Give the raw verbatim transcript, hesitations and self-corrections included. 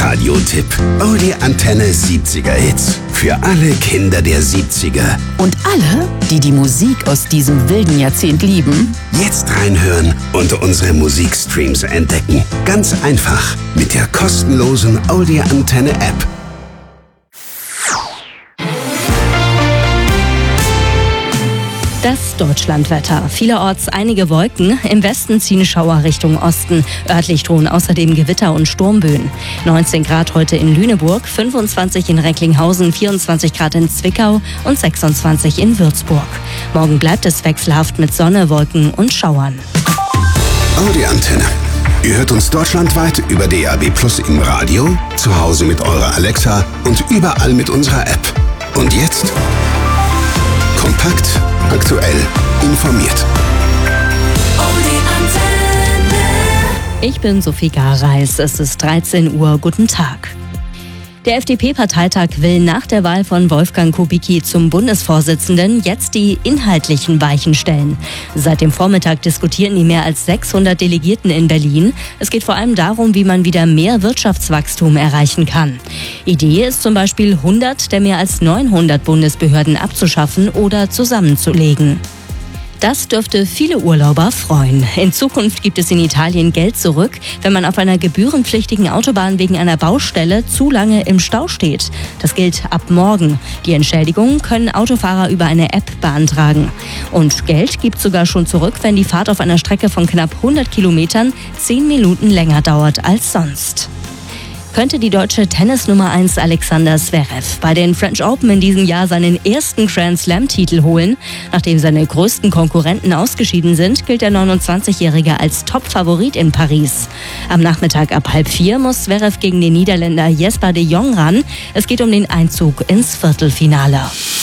Radiotipp. Audi Antenne siebziger Hits. Für alle Kinder der siebziger. Und alle, die die Musik aus diesem wilden Jahrzehnt lieben. Jetzt reinhören und unsere Musikstreams entdecken. Ganz einfach mit der kostenlosen Audi Antenne App. Das Deutschlandwetter. Vielerorts einige Wolken. Im Westen ziehen Schauer Richtung Osten. Örtlich drohen außerdem Gewitter und Sturmböen. neunzehn Grad heute in Lüneburg, fünfundzwanzig in Recklinghausen, vierundzwanzig Grad in Zwickau und sechsundzwanzig in Würzburg. Morgen bleibt es wechselhaft mit Sonne, Wolken und Schauern. Audi Antenne. Ihr hört uns deutschlandweit über D A B Plus im Radio, zu Hause mit eurer Alexa und überall mit unserer App. Und jetzt kompakt, aktuell, informiert. Ich bin Sophie Gareis. Es ist dreizehn Uhr. Guten Tag. Der F D P-Parteitag will nach der Wahl von Wolfgang Kubicki zum Bundesvorsitzenden jetzt die inhaltlichen Weichen stellen. Seit dem Vormittag diskutieren die mehr als sechshundert Delegierten in Berlin. Es geht vor allem darum, wie man wieder mehr Wirtschaftswachstum erreichen kann. Idee ist zum Beispiel, hundert der mehr als neunhundert Bundesbehörden abzuschaffen oder zusammenzulegen. Das dürfte viele Urlauber freuen. In Zukunft gibt es in Italien Geld zurück, wenn man auf einer gebührenpflichtigen Autobahn wegen einer Baustelle zu lange im Stau steht. Das gilt ab morgen. Die Entschädigung können Autofahrer über eine App beantragen. Und Geld gibt sogar schon zurück, wenn die Fahrt auf einer Strecke von knapp hundert Kilometern zehn Minuten länger dauert als sonst. Könnte die deutsche Tennis-Nummer eins Alexander Zverev bei den French Open in diesem Jahr seinen ersten Grand Slam-Titel holen. Nachdem seine größten Konkurrenten ausgeschieden sind, gilt der neunundzwanzigjährige als Top-Favorit in Paris. Am Nachmittag ab halb vier muss Zverev gegen den Niederländer Jesper de Jong ran. Es geht um den Einzug ins Viertelfinale.